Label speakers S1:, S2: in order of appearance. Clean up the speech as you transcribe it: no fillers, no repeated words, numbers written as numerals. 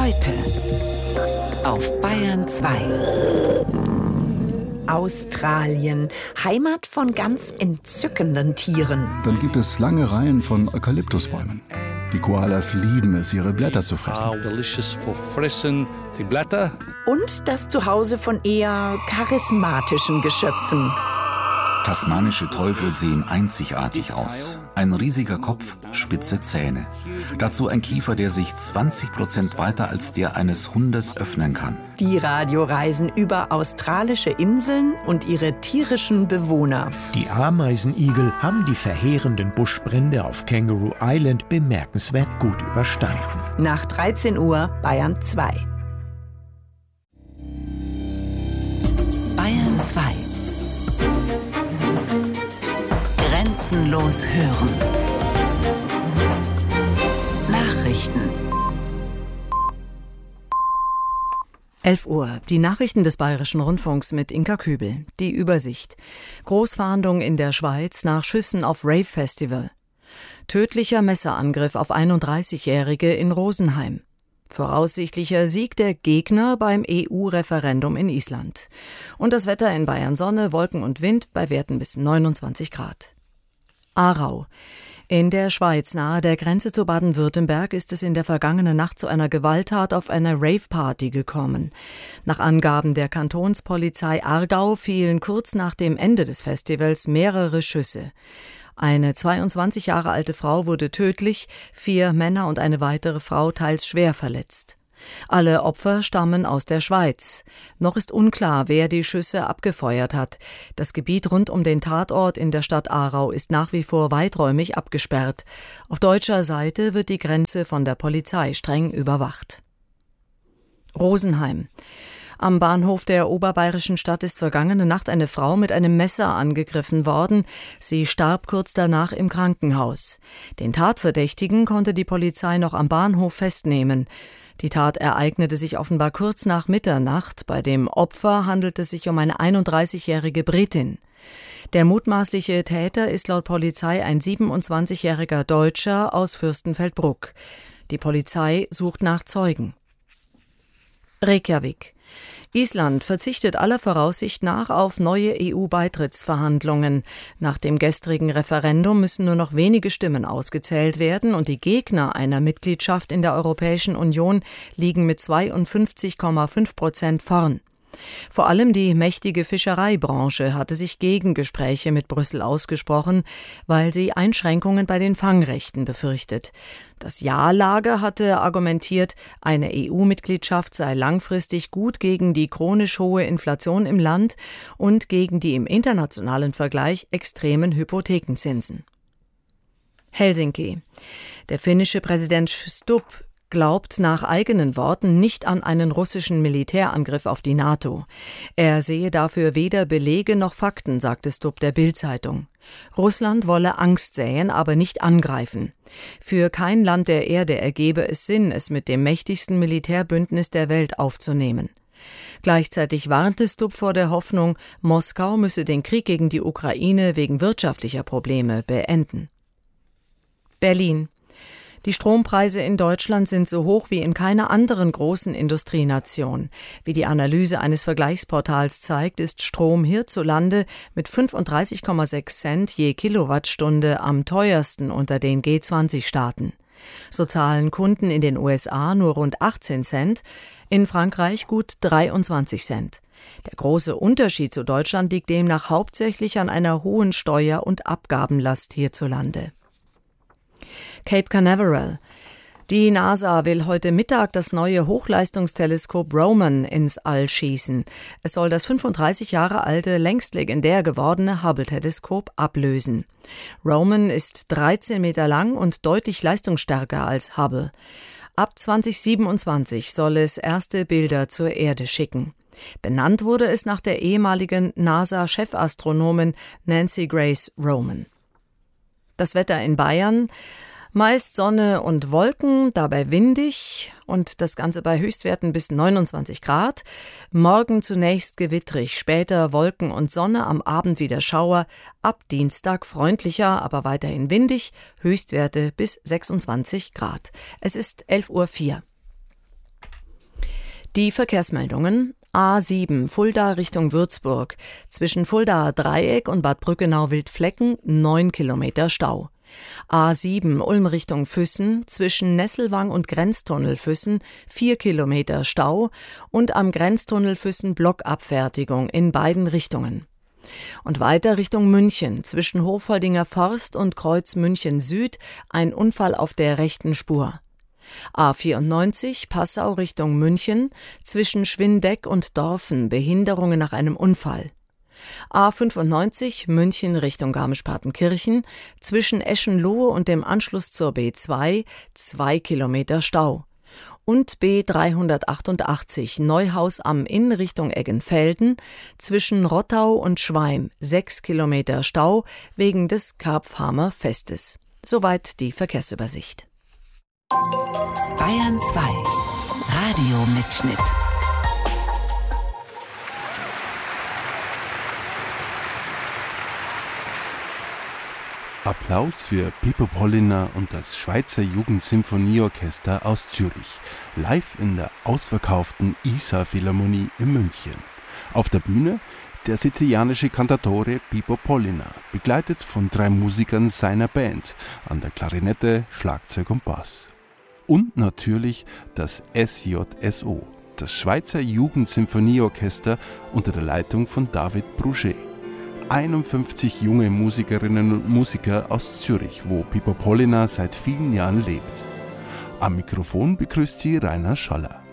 S1: Heute auf Bayern 2. Australien, Heimat von ganz entzückenden Tieren.
S2: Dann gibt es lange Reihen von Eukalyptusbäumen. Die Koalas lieben es, ihre Blätter zu fressen.
S3: Delicious for fressen die Blätter.
S1: Und das Zuhause von eher charismatischen Geschöpfen.
S4: Tasmanische Teufel sehen einzigartig aus. Ein riesiger Kopf, spitze Zähne. Dazu ein Kiefer, der sich 20% weiter als der eines Hundes öffnen kann.
S1: Die Radioreisen über australische Inseln und ihre tierischen Bewohner.
S5: Die Ameisenigel haben die verheerenden Buschbrände auf Kangaroo Island bemerkenswert gut überstanden.
S1: Nach 13 Uhr Bayern 2. Bayern 2. Grenzenlos hören. Nachrichten.
S6: 11 Uhr. Die Nachrichten des Bayerischen Rundfunks mit Inka Kübel. Die Übersicht. Großfahndung in der Schweiz nach Schüssen auf Rave-Festival. Tödlicher Messerangriff auf 31-Jährige in Rosenheim. Voraussichtlicher Sieg der Gegner beim EU-Referendum in Island. Und das Wetter in Bayern: Sonne, Wolken und Wind bei Werten bis 29 Grad. Aarau. In der Schweiz nahe der Grenze zu Baden-Württemberg ist es in der vergangenen Nacht zu einer Gewalttat auf einer Rave-Party gekommen. Nach Angaben der Kantonspolizei Aargau fielen kurz nach dem Ende des Festivals mehrere Schüsse. Eine 22 Jahre alte Frau wurde tödlich, 4 Männer und eine weitere Frau teils schwer verletzt. Alle Opfer stammen aus der Schweiz. Noch ist unklar, wer die Schüsse abgefeuert hat. Das Gebiet rund um den Tatort in der Stadt Aarau ist nach wie vor weiträumig abgesperrt. Auf deutscher Seite wird die Grenze von der Polizei streng überwacht. Rosenheim. Am Bahnhof der oberbayerischen Stadt ist vergangene Nacht eine Frau mit einem Messer angegriffen worden. Sie starb kurz danach im Krankenhaus. Den Tatverdächtigen konnte die Polizei noch am Bahnhof festnehmen. Die Tat ereignete sich offenbar kurz nach Mitternacht. Bei dem Opfer handelt es sich um eine 31-jährige Britin. Der mutmaßliche Täter ist laut Polizei ein 27-jähriger Deutscher aus Fürstenfeldbruck. Die Polizei sucht nach Zeugen. Reykjavik. Island verzichtet aller Voraussicht nach auf neue EU-Beitrittsverhandlungen. Nach dem gestrigen Referendum müssen nur noch wenige Stimmen ausgezählt werden und die Gegner einer Mitgliedschaft in der Europäischen Union liegen mit 52,5% vorn. Vor allem die mächtige Fischereibranche hatte sich gegen Gespräche mit Brüssel ausgesprochen, weil sie Einschränkungen bei den Fangrechten befürchtet. Das Ja-Lager hatte argumentiert, eine EU-Mitgliedschaft sei langfristig gut gegen die chronisch hohe Inflation im Land und gegen die im internationalen Vergleich extremen Hypothekenzinsen. Helsinki. Der finnische Präsident Stubb glaubt nach eigenen Worten nicht an einen russischen Militärangriff auf die NATO. Er sehe dafür weder Belege noch Fakten, sagte Stubb der Bild-Zeitung. Russland wolle Angst säen, aber nicht angreifen. Für kein Land der Erde ergebe es Sinn, es mit dem mächtigsten Militärbündnis der Welt aufzunehmen. Gleichzeitig warnte Stubb vor der Hoffnung, Moskau müsse den Krieg gegen die Ukraine wegen wirtschaftlicher Probleme beenden. Berlin. Die Strompreise in Deutschland sind so hoch wie in keiner anderen großen Industrienation. Wie die Analyse eines Vergleichsportals zeigt, ist Strom hierzulande mit 35,6 Cent je Kilowattstunde am teuersten unter den G20-Staaten. So zahlen Kunden in den USA nur rund 18 Cent, in Frankreich gut 23 Cent. Der große Unterschied zu Deutschland liegt demnach hauptsächlich an einer hohen Steuer- und Abgabenlast hierzulande. Cape Canaveral. Die NASA will heute Mittag das neue Hochleistungsteleskop Roman ins All schießen. Es soll das 35 Jahre alte, längst legendär gewordene Hubble-Teleskop ablösen. Roman ist 13 Meter lang und deutlich leistungsstärker als Hubble. Ab 2027 soll es erste Bilder zur Erde schicken. Benannt wurde es nach der ehemaligen NASA-Chefastronomin Nancy Grace Roman. Das Wetter in Bayern: meist Sonne und Wolken, dabei windig und das Ganze bei Höchstwerten bis 29 Grad. Morgen zunächst gewittrig, später Wolken und Sonne, am Abend wieder Schauer. Ab Dienstag freundlicher, aber weiterhin windig, Höchstwerte bis 26 Grad. Es ist 11:04 Uhr. Die Verkehrsmeldungen: A7 Fulda Richtung Würzburg. Zwischen Fuldaer Dreieck und Bad Brückenau-Wildflecken 9 Kilometer Stau. A7 Ulm Richtung Füssen. Zwischen Nesselwang und Grenztunnel Füssen 4 Kilometer Stau und am Grenztunnel Füssen Blockabfertigung in beiden Richtungen. Und weiter Richtung München. Zwischen Hofholdinger Forst und Kreuz München Süd ein Unfall auf der rechten Spur. A94 Passau Richtung München, zwischen Schwindeck und Dorfen Behinderungen nach einem Unfall. A95 München Richtung Garmisch-Partenkirchen, zwischen Eschenlohe und dem Anschluss zur B2 2 Kilometer Stau. Und B388 Neuhaus am Inn Richtung Eggenfelden, zwischen Rottau und Schweim 6 Kilometer Stau wegen des Karpfhamer Festes. Soweit die Verkehrsübersicht.
S7: Bayern 2 Radiomitschnitt.
S8: Applaus für Pippo Polliner und das Schweizer Jugendsymphonieorchester aus Zürich, live in der ausverkauften Isar-Philharmonie in München. Auf der Bühne der sizilianische Cantautore Pippo Polliner, begleitet von 3 Musikern seiner Band, an der Klarinette, Schlagzeug und Bass. Und natürlich das SJSO, das Schweizer Jugendsymphonieorchester unter der Leitung von David Bruget. 51 junge Musikerinnen und Musiker aus Zürich, wo Pippo Polliner seit vielen Jahren lebt. Am Mikrofon begrüßt sie Rainer Schaller.